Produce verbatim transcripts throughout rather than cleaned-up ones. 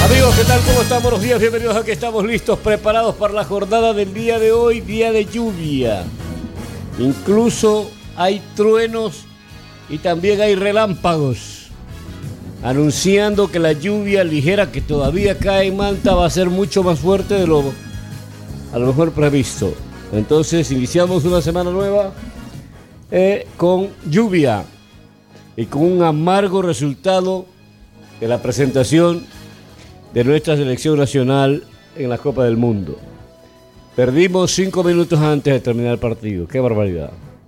Amigos, ¿qué tal? ¿Cómo están? Buenos días, bienvenidos. Aquí estamos listos, preparados para la jornada del día de hoy, día de lluvia. Incluso hay truenos y también hay relámpagos, anunciando que la lluvia ligera que todavía cae en Manta va a ser mucho más fuerte de lo a lo mejor previsto. Entonces iniciamos una semana nueva eh, con lluvia y con un amargo resultado de la presentación de nuestra selección nacional en la Copa del Mundo. Perdimos cinco minutos antes de terminar el partido. ¡Qué barbaridad!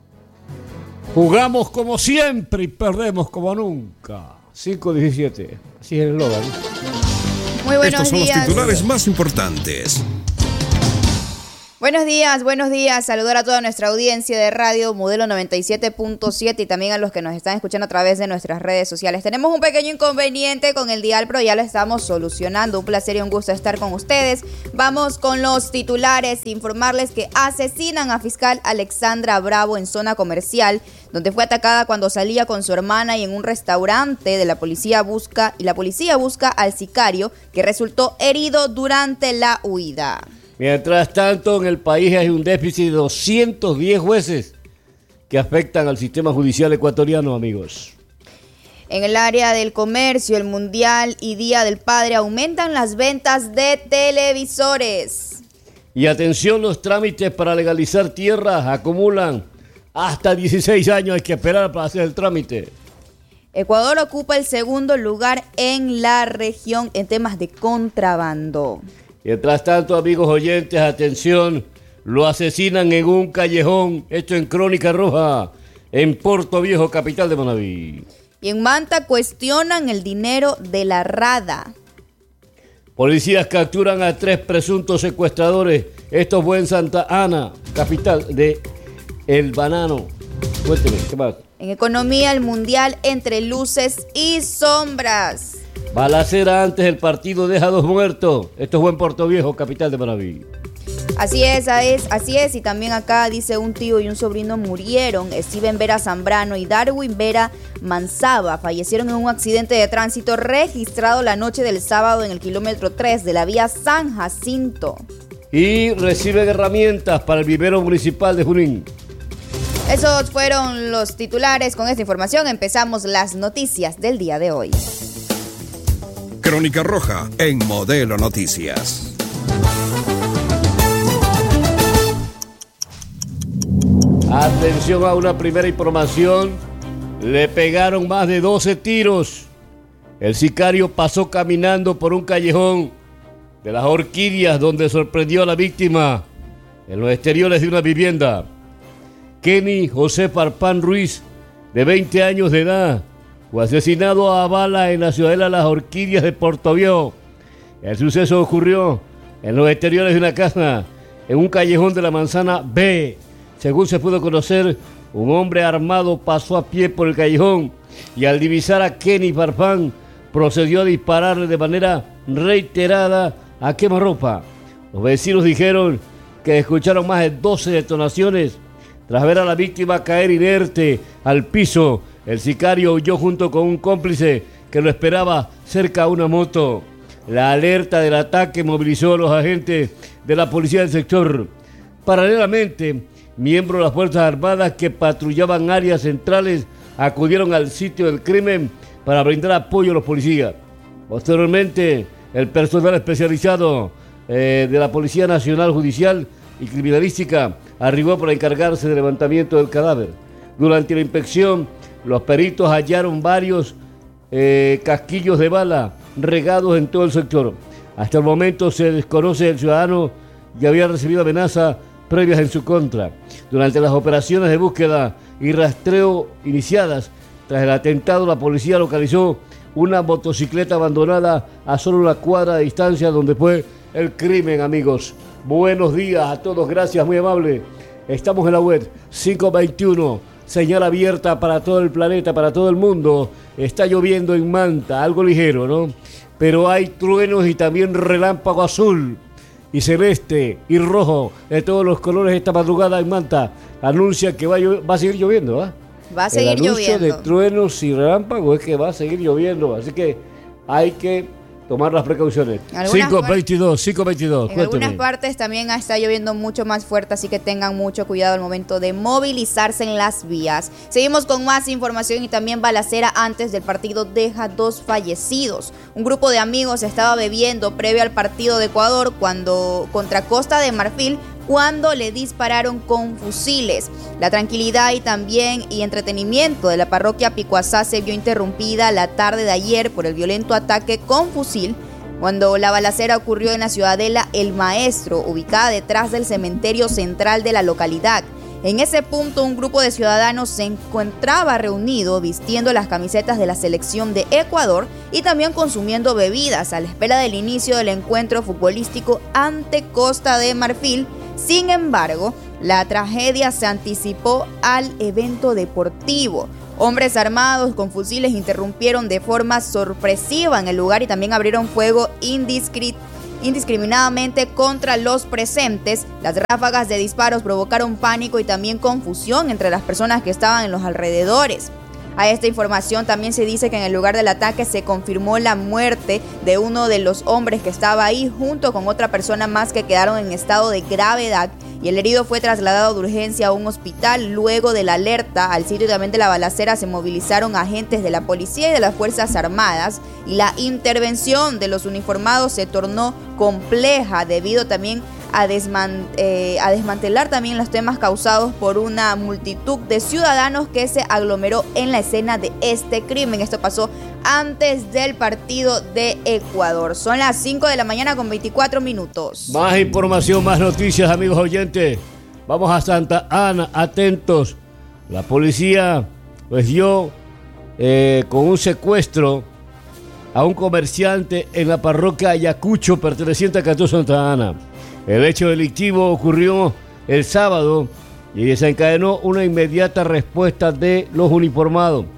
Jugamos como siempre y perdemos como nunca. cinco diecisiete. Así es el eslogan. Muy buenos Estos son días. los titulares más importantes. Buenos días, buenos días. Saludar a toda nuestra audiencia de radio Modelo noventa y siete punto siete y también a los que nos están escuchando a través de nuestras redes sociales. Tenemos un pequeño inconveniente con el dial, pero ya lo estamos solucionando. Un placer y un gusto estar con ustedes. Vamos con los titulares. Informarles que asesinan a fiscal Alexandra Bravo en zona comercial, donde fue atacada cuando salía con su hermana, y en un restaurante de la policía busca y la policía busca al sicario, que resultó herido durante la huida. Mientras tanto, en el país hay un déficit de doscientos diez jueces que afectan al sistema judicial ecuatoriano, amigos. En el área del comercio, el Mundial y Día del Padre aumentan las ventas de televisores. Y atención, los trámites para legalizar tierras acumulan hasta dieciséis años. Hay que esperar para hacer el trámite. Ecuador ocupa el segundo lugar en la región en temas de contrabando. Mientras tanto, amigos oyentes, atención, lo asesinan en un callejón, hecho en Crónica Roja, en Puerto Viejo, capital de Manaví. Y en Manta cuestionan el dinero de la Rada. Policías capturan a tres presuntos secuestradores. Esto fue en Santa Ana, capital de El Banano. Cuénteme, ¿qué más? En economía, el Mundial entre luces y sombras. Balacera antes del partido deja dos muertos. Esto fue en Puerto Viejo, capital de Manaví. Así es, es, así es. Y también acá dice un tío y un sobrino murieron. Steven Vera Zambrano y Darwin Vera Manzaba fallecieron en un accidente de tránsito registrado la noche del sábado en el kilómetro tres de la vía San Jacinto. Y reciben herramientas para el vivero municipal de Junín. Esos fueron los titulares. Con esta información empezamos las noticias del día de hoy. Crónica Roja en Modelo Noticias. Atención a una primera información. Le pegaron más de doce tiros. El sicario pasó caminando por un callejón de las Orquídeas, donde sorprendió a la víctima en los exteriores de una vivienda. Kenny José Farfán Ruiz, de veinte años de edad, fue asesinado a bala en la ciudadela Las Orquídeas de Puerto Viejo. El suceso ocurrió en los exteriores de una casa, en un callejón de la manzana B. Según se pudo conocer, un hombre armado pasó a pie por el callejón y al divisar a Kenny Farfán, procedió a dispararle de manera reiterada a quemarropa. Los vecinos dijeron que escucharon más de doce detonaciones. Tras ver a la víctima caer inerte al piso, el sicario huyó junto con un cómplice que lo esperaba cerca a una moto. La alerta del ataque movilizó a los agentes de la policía del sector. Paralelamente, miembros de las Fuerzas Armadas que patrullaban áreas centrales acudieron al sitio del crimen para brindar apoyo a los policías. Posteriormente, el personal especializado eh, de la Policía Nacional Judicial y Criminalística arribó para encargarse del levantamiento del cadáver. Durante la inspección, los peritos hallaron varios eh, casquillos de bala regados en todo el sector. Hasta el momento se desconoce el ciudadano y había recibido amenazas previas en su contra. Durante las operaciones de búsqueda y rastreo iniciadas tras el atentado, la policía localizó una motocicleta abandonada a solo una cuadra de distancia donde fue el crimen, amigos. Buenos días a todos, gracias, muy amable. Estamos en la web cinco veintiuno, señal abierta para todo el planeta, para todo el mundo. Está lloviendo en Manta, algo ligero, ¿no? Pero hay truenos y también relámpago azul y celeste y rojo de todos los colores esta madrugada en Manta. Anuncia que va a, llover, va a seguir lloviendo, ¿ah? ¿eh? Va a seguir lloviendo. El anuncio de truenos y relámpagos es que va a seguir lloviendo, así que hay que tomar las precauciones. Algunas cinco par- veintidós, cinco veintidós. En Cuénteme. algunas partes también está lloviendo mucho más fuerte, así que tengan mucho cuidado al momento de movilizarse en las vías. Seguimos con más información y también balacera antes del partido deja dos fallecidos. Un grupo de amigos estaba bebiendo previo al partido de Ecuador cuando contra Costa de Marfil cuando le dispararon con fusiles. La tranquilidad y también y entretenimiento de la parroquia Picuazá se vio interrumpida la tarde de ayer por el violento ataque con fusil cuando la balacera ocurrió en la ciudadela El Maestro, ubicada detrás del cementerio central de la localidad. En ese punto, un grupo de ciudadanos se encontraba reunido vistiendo las camisetas de la selección de Ecuador y también consumiendo bebidas a la espera del inicio del encuentro futbolístico ante Costa de Marfil. Sin embargo, la tragedia se anticipó al evento deportivo. Hombres armados con fusiles interrumpieron de forma sorpresiva en el lugar y también abrieron fuego indiscri- indiscriminadamente contra los presentes. Las ráfagas de disparos provocaron pánico y también confusión entre las personas que estaban en los alrededores. A esta información también se dice que en el lugar del ataque se confirmó la muerte de uno de los hombres que estaba ahí junto con otra persona más que quedaron en estado de gravedad y el herido fue trasladado de urgencia a un hospital. Luego de la alerta al sitio también de la balacera se movilizaron agentes de la policía y de las Fuerzas Armadas y la intervención de los uniformados se tornó compleja debido también A, desman, eh, a desmantelar también los temas causados por una multitud de ciudadanos que se aglomeró en la escena de este crimen. Esto pasó antes del partido de Ecuador. Son las cinco de la mañana con veinticuatro minutos. Más información, más noticias, amigos oyentes. Vamos a Santa Ana, atentos. La policía pues dio eh, con un secuestro a un comerciante en la parroquia Ayacucho, perteneciente a Cantón Santa Ana. El hecho delictivo ocurrió el sábado y desencadenó una inmediata respuesta de los uniformados.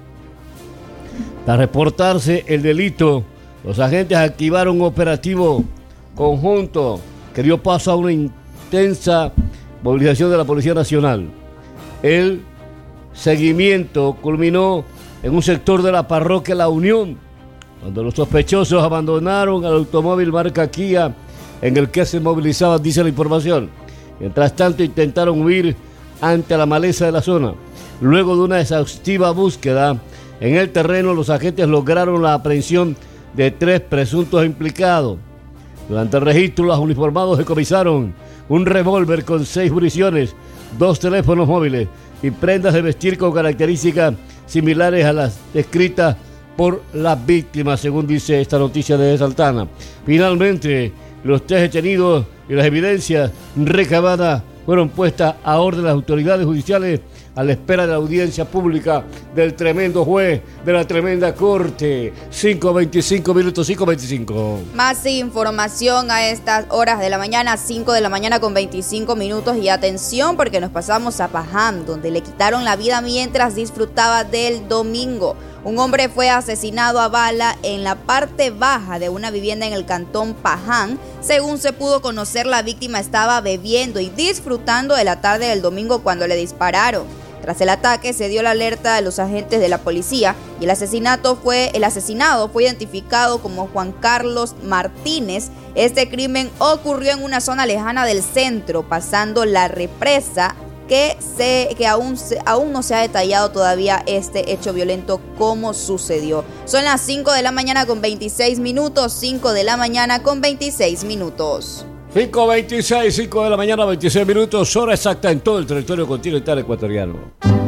Tras reportarse el delito, los agentes activaron un operativo conjunto que dio paso a una intensa movilización de la Policía Nacional. El seguimiento culminó en un sector de la parroquia La Unión, cuando los sospechosos abandonaron el automóvil marca Kia en el que se movilizaban, dice la información. Mientras tanto, intentaron huir ante la maleza de la zona. Luego de una exhaustiva búsqueda en el terreno, los agentes lograron la aprehensión de tres presuntos implicados. Durante el registro, los uniformados decomisaron un revólver con seis municiones, dos teléfonos móviles y prendas de vestir con características similares a las descritas por las víctimas, según dice esta noticia de Santa Ana. Finalmente, los tres detenidos y las evidencias recabadas fueron puestas a orden de las autoridades judiciales a la espera de la audiencia pública del tremendo juez de la tremenda corte. cinco veinticinco minutos, cinco veinticinco. Más información a estas horas de la mañana, cinco de la mañana con veinticinco minutos. Y atención porque nos pasamos a Paján, donde le quitaron la vida mientras disfrutaba del domingo. Un hombre fue asesinado a bala en la parte baja de una vivienda en el cantón Paján. Según se pudo conocer, la víctima estaba bebiendo y disfrutando de la tarde del domingo cuando le dispararon. Tras el ataque se dio la alerta a los agentes de la policía y el asesinato fue, el asesinado fue identificado como Juan Carlos Martínez. Este crimen ocurrió en una zona lejana del centro, pasando la represa, que, se, que aún, se, aún no se ha detallado todavía este hecho violento, cómo sucedió. Son las cinco de la mañana con veintiséis minutos, cinco de la mañana con veintiséis minutos. cinco veintiséis, cinco de la mañana, veintiséis minutos, hora exacta en todo el territorio continental ecuatoriano.